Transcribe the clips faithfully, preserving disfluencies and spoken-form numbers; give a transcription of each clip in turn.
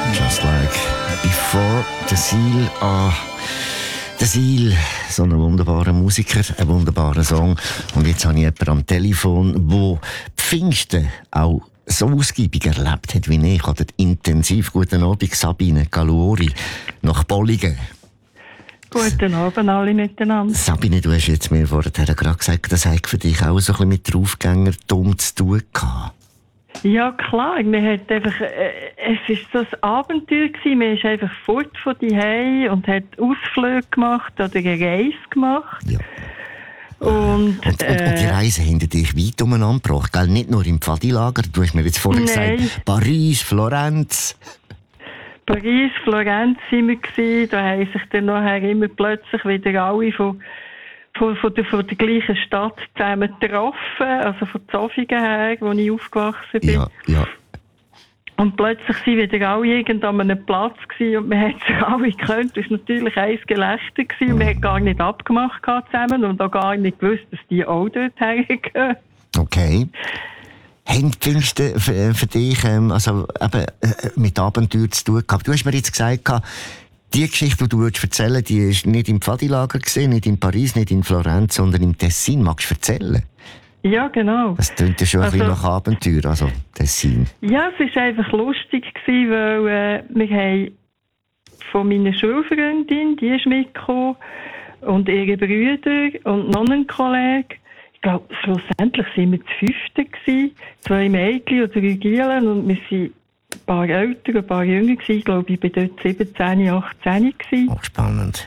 Just like before the Seal. Ah, der Seal, so ein wunderbarer Musiker, ein wunderbarer Song. Und jetzt habe ich jemanden am Telefon, der Pfingsten auch so ausgiebig erlebt hat wie ich. Oder intensiv. Guten Abend, Sabine Galuori, nach Bolligen. Guten Abend alle miteinander. Sabine, du hast jetzt mir vorher gerade gesagt, das hat für dich auch so ein bisschen mit der Aufgängertum zu tun gehabt. Ja klar, man hat einfach, äh, es war so ein Abenteuer gewesen. Man ist einfach fort von daheim und hat Ausflüge gemacht oder eine Reise gemacht. Ja. Und, und, und, äh, und die Reise hinter dich weit umeinander gebracht, gell? Nicht nur im Pfadilager, du hast mir jetzt vorher Nein. gesagt, Paris, Florenz. Paris, Florenz waren wir gewesen. Da haben sich dann nachher immer plötzlich wieder alle von, von, von, der, von der gleichen Stadt zusammen getroffen. Also von Zofingen her, wo ich aufgewachsen bin. Ja, ja. Und plötzlich waren wieder alle irgendwo an einem Platz gewesen und man hat sich alle gekannt. Das war natürlich ein Gelächter gewesen. Man hat gar nicht abgemacht zusammen und auch gar nicht gewusst, dass die auch dort hergehen. Okay. Haben Pfingsten für, für dich ähm, also eben, äh, mit Abenteuer zu tun gehabt? Du hast mir jetzt gesagt, die Geschichte, die du erzählen willst, die war nicht im Pfadilager, nicht in Paris, nicht in Florenz, sondern im Tessin. Magst du erzählen? Ja, genau. Das klingt ja schon also, ein bisschen nach Abenteuer, also Tessin. Ja, es war einfach lustig, weil äh, wir haben von meiner Schulfreundin, die ist mitgekommen, und ihre Brüder und noch einen Kollegen. Ich glaube, schlussendlich waren wir zu fünften gewesen. Zwei Mädchen und drei Gielen und wir waren ein paar älter, ein paar jünger gewesen. Ich glaube, ich war dort siebzehn, achtzehn gewesen. Oh, spannend.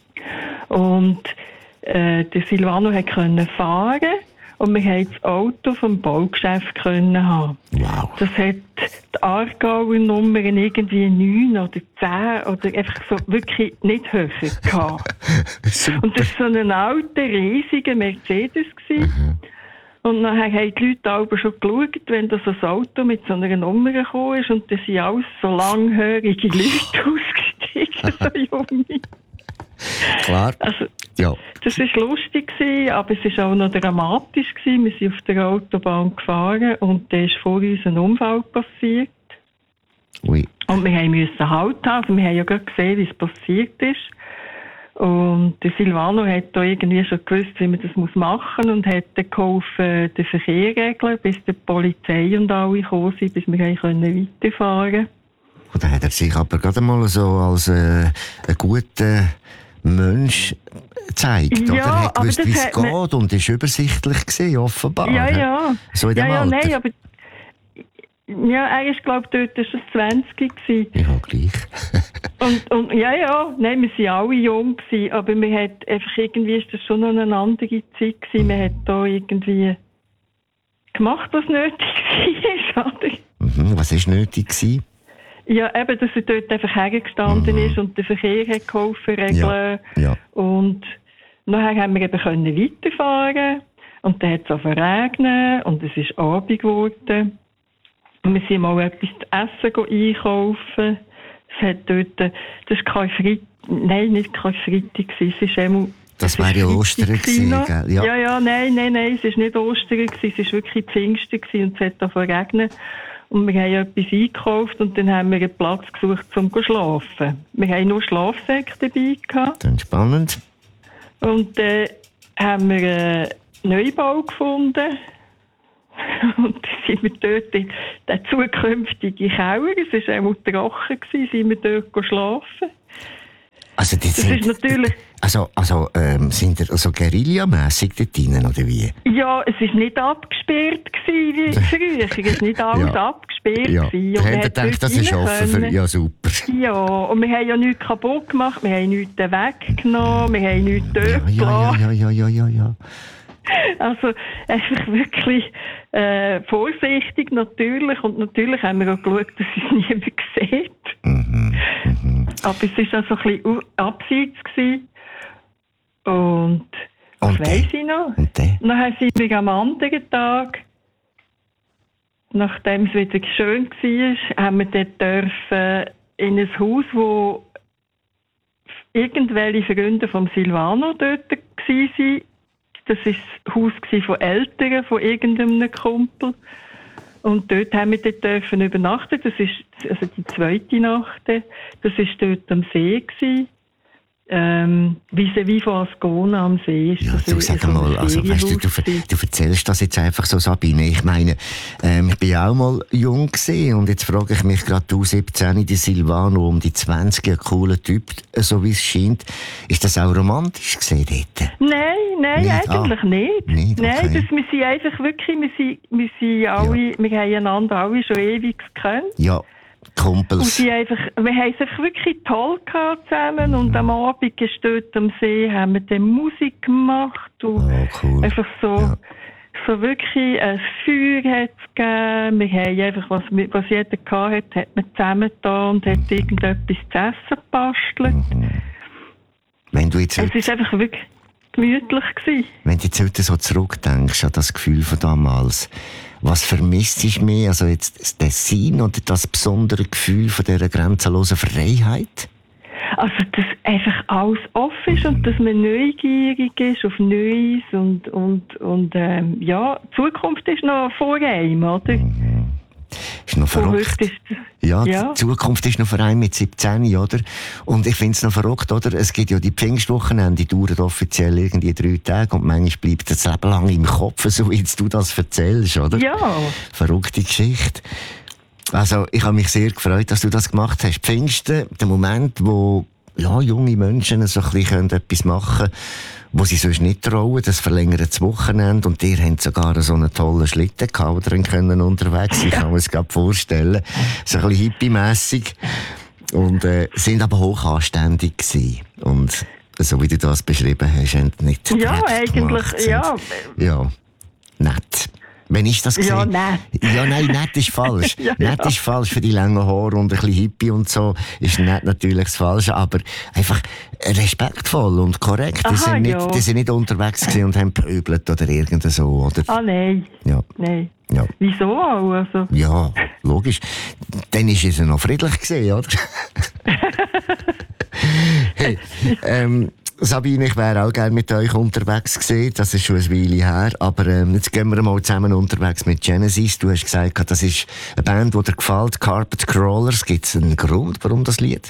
Und äh, der Silvano konnte fahren und wir konnten das Auto vom Baugeschäft können haben. Wow. Das hat die Aargauer Nummern irgendwie neun oder zehn oder einfach so wirklich nicht höher gehabt. Und das war so ein alter, riesiger Mercedes gewesen. Mhm. Und nachher haben die Leute aber schon geschaut, wenn da so ein Auto mit so einer Nummer gekommen ist und da sind alles so langhörige Leute ausgestiegen, so junge. Klar. Also, ja. Das war lustig, aber es war auch noch dramatisch. Wir sind auf der Autobahn gefahren und da ist vor uns ein Unfall passiert. Ui. Und wir mussten Halt haben. Also wir haben ja gerade gesehen, wie es passiert ist. Und der Silvano hat da irgendwie schon gewusst, wie man das machen muss und hat dann geholfen, den Verkehr regeln, bis die Polizei und alle gekommen sind, bis wir weiterfahren konnten. Und dann hat er sich aber gerade mal so als äh, ein guter Mensch gezeigt, ja, oder? Er hat gewusst, wie es hat geht und ist übersichtlich gewesen, offenbar. Ja, ja. So in dem ja, ja, Alter. Nein, aber ja, er ist, glaube ich, dort schon zwanzig gewesen. Ja, gleich. und, und, ja, ja, nein, wir waren alle jung gewesen, aber wir hat einfach irgendwie, ist das schon noch eine andere Zeit gewesen. Man hat da irgendwie gemacht, was nötig war, oder? Mhm, was war nötig gewesen? Ja, eben, dass er dort einfach hergestanden mhm. ist und den Verkehr hat geholfen regeln. Ja, ja. Und nachher haben wir eben können weiterfahren und dann hat es verregnet und es ist Abend geworden. Und wir sind mal etwas zu essen einkaufen. Es hat dort, das war kein Freitag, nein, nicht kein Freitag, es ist einmal, das wäre ja Ostern gewesen, gell? Ja. ja, ja, nein, nein, nein, es war nicht Ostern gewesen, es war wirklich Pfingsten gewesen und es hat da verregnet. Und wir haben etwas eingekauft und dann haben wir einen Platz gesucht, um zu schlafen. Wir haben nur Schlafsäcke dabei gehabt. Dann spannend. Und dann äh, haben wir einen Neubau gefunden. Und dann sind wir dort in den zukünftigen Keller, es war einmal trocken, sind wir dort schlafen. Also das, das sind, ist natürlich... Also, also ähm, sind ihr also guerillamässig dort drinnen, oder wie? Ja, es war nicht abgesperrt wie früher. Es ist nicht alles ja. abgesperrt. Ja. Und haben gedacht, das ist offen für... Ja, super. Ja, und wir haben ja nichts kaputt gemacht, wir haben nichts weggenommen, wir haben nichts dort ja, ja, ja, ja, ja, ja, ja. Also einfach wirklich äh, vorsichtig natürlich und natürlich haben wir auch geschaut, dass es niemand sieht. Mhm, mhm. Aber es war auch so ein bisschen abseits gewesen. Und was und weiss ich noch? Und dann sind wir am anderen Tag, nachdem es wieder schön war, haben wir dort dürfen in ein Haus, wo irgendwelche Freunde vom Silvano dort waren. Das war das Haus von Eltern, von irgendeinem Kumpel. Und dort haben wir dort dürfen übernachten. Das ist also die zweite Nacht. Das war dort am See gewesen. Ähm, vis-à-vis von Ascona am See ist ja, das. du sag mal, also, weißt du, du, du erzählst das jetzt einfach so, Sabine. Ich meine, ähm, ich bin ja auch mal jung gewesen und jetzt frage ich mich gerade, du siebzehn, die Silvano um die zwanzig, ein cooler Typ, so wie es scheint. Ist das auch romantisch gewesen dort? Nein, nein, nicht? eigentlich ah, nicht. nicht okay. Nein, das, wir sind einfach wirklich, wir sind, wir sind alle, ja. wir haben einander alle schon ewig gekannt. Ja. Kumpels. Und sie einfach, wir haben es einfach wirklich toll gehabt zusammen. Mhm. Und am Abend gestört am See haben wir dann Musik gemacht. Und oh, cool. Einfach so, ja. so wirklich ein Feuer hat es gegeben. Wir haben einfach, was, was jeder gehabt hat, hat man zusammen da und hat mhm. irgendetwas zu essen gebastelt. Mhm. Wenn du jetzt es war einfach wirklich gemütlich gewesen. Wenn du jetzt heute so zurückdenkst an das Gefühl von damals, was vermisst du mehr? Also jetzt das Tessin oder das besondere Gefühl von dieser grenzenlosen Freiheit? Also, dass einfach alles offen ist mhm. und dass man neugierig ist auf Neues und, und, und ähm, ja, die Zukunft ist noch vor einem, oder? Mhm. Ist noch verrückt. Ist das, ja, ja, die Zukunft ist noch vor einem mit siebzehn, oder? Und ich finde es noch verrückt, oder? Es gibt ja die Pfingstwochenende, die dauern offiziell irgendwie drei Tage und manchmal bleibt das Leben lang im Kopf, so wie jetzt du das erzählst, oder? Ja. Verrückte Geschichte. Also, ich habe mich sehr gefreut, dass du das gemacht hast. Pfingsten, der Moment, wo ja, junge Menschen so ein bisschen etwas machen können, wo sie sonst nicht trauen, das verlängert das Wochenende und ihr habt sogar so einen tollen Schlitten gehabt, wo ihr können unterwegs sein. Ich kann mir das gerade vorstellen. So ein bisschen hippie-mässig. Und, äh, sind aber hoch anständig gewesen. Und so wie du das beschrieben hast, haben nicht ja, eigentlich, gemacht, ja. Ja, nett. Wenn ich das sehe. Ja, nett. Ja, nein, nett ist falsch. ja, nett ja. ist falsch für die langen Haare und ein bisschen Hippie und so. Ist nett natürlich das Falsche, aber einfach respektvoll und korrekt. Aha, die, sind nicht, ja. die sind nicht unterwegs gewesen und haben pöbelt oder irgend so, oder? Ah, nein. Ja. Nein. Ja. Wieso auch? Also? Ja, logisch. Dann ist es noch friedlich gewesen, oder? hey, ähm, Sabine, ich wäre auch gerne mit euch unterwegs gewesen. Das ist schon eine Weile her. Aber ähm, jetzt gehen wir mal zusammen unterwegs mit Genesis. Du hast gesagt, das ist eine Band, die dir gefällt, Carpet Crawlers. Gibt es einen Grund, warum das Lied?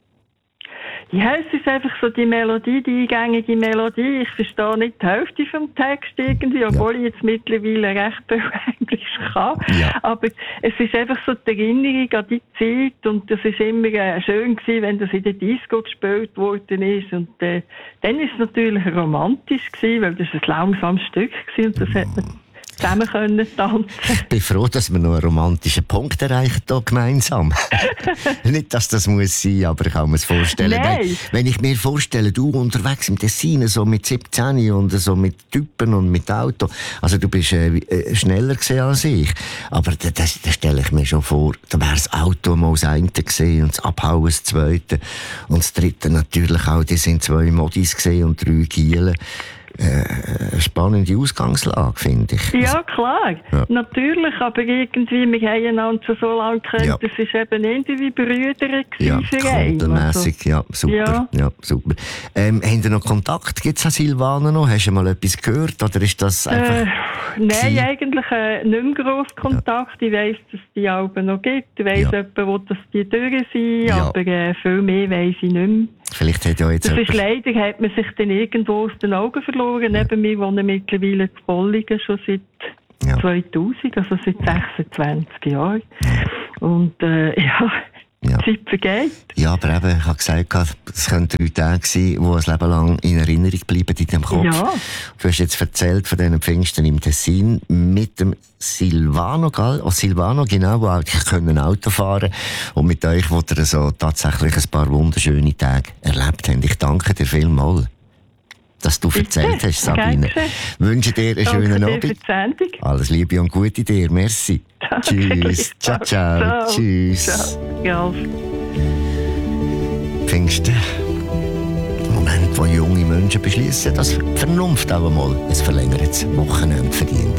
Ja, es ist einfach so die Melodie, die eingängige Melodie. Ich verstehe nicht die Hälfte vom Text irgendwie, obwohl ja. ich jetzt mittlerweile recht viel Englisch kann. Ja. Aber es ist einfach so die Erinnerung an die Zeit und das ist immer äh, schön gewesen, wenn das in der Disco gespielt worden ist. Und äh, dann ist es natürlich romantisch gewesen, weil das ein langsames Stück war und das hat man zusammen können tanzen. Ich bin froh, dass wir noch einen romantischen Punkt erreichen hier gemeinsam. Nicht, dass das muss sein, aber ich kann mir es vorstellen. Wenn, wenn ich mir vorstelle, du unterwegs im Tessin, so mit siebzehn und so mit Typen und mit Auto, also du bist äh, äh, schneller gewesen als ich, aber das, das, das stelle ich mir schon vor, da wäre das Auto mal das eine gewesen und das Abhauen das zweite und das dritte natürlich auch, die sind zwei Modis gewesen und drei Gielen. Äh, eine spannende Ausgangslage, finde ich. Ja, klar. Ja. Natürlich, aber irgendwie, wir haben einander so lange gekannt, ja. das war eben irgendwie Brüder ja, für einen. Also. Ja, super. Ja. Ja, super. Ähm, habt ihr noch Kontakt? Gibt es an Silvana noch? Hast du mal etwas gehört? Oder ist das einfach... Äh, nein, eigentlich äh, nicht mehr gross Kontakt. Ja. Ich weiss, dass es die Alben noch gibt. Ich weiss, ja. jemand, dass die durch sind, ja. aber äh, viel mehr weiss ich nicht mehr. Vielleicht hat ja jetzt das ist leider, hat man sich dann irgendwo aus den Augen verloren. Ja. Neben mir wohnen mittlerweile in Bolligen schon seit ja. zweitausend, also seit sechsundzwanzig Jahren. Und äh, ja, ja. die Zeit vergeht. Ja, aber eben, ich habe gesagt, es können drei Tage sein, die ein Leben lang in Erinnerung bleiben in deinem Kopf. Ja. Du hast jetzt erzählt von diesen Pfingsten im Tessin mit dem Silvano, gell? Oh, Silvano, genau, wo auch können Auto fahren und mit euch, wo ihr so tatsächlich ein paar wunderschöne Tage erlebt habt. Ich danke dir vielmals, dass du erzählt hast, Sabine. Ich wünsche dir einen schönen Abend. Alles Liebe und Gute dir. Merci. Danke. Tschüss. Ciao, ciao. ciao. Tschüss. Ciao. Ja. Pfingsten. Moment, wo junge Menschen beschließen, dass Vernunft auch einmal ein verlängertes Wochenende verdient.